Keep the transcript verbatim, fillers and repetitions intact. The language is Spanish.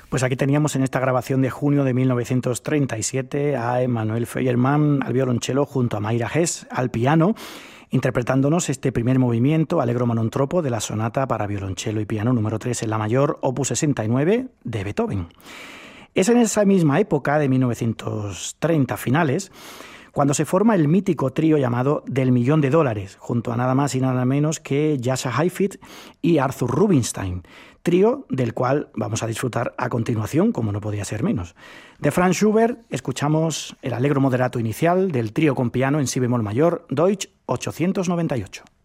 Pues aquí teníamos en esta grabación de junio de mil novecientos treinta y siete a Emanuel Feyermann al violonchelo junto a Mayra Hess al piano, interpretándonos este primer movimiento, Allegro Monotropo, de la sonata para violonchelo y piano número tres en la mayor, opus sesenta y nueve, de Beethoven. Es en esa misma época, de mil novecientos treinta finales, cuando se forma el mítico trío llamado Del Millón de Dólares, junto a nada más y nada menos que Jascha Heifetz y Arthur Rubinstein, trío del cual vamos a disfrutar a continuación, como no podía ser menos. De Franz Schubert escuchamos el Allegro Moderato inicial del trío con piano en si bemol mayor, Deutsch ochocientos noventa y ocho.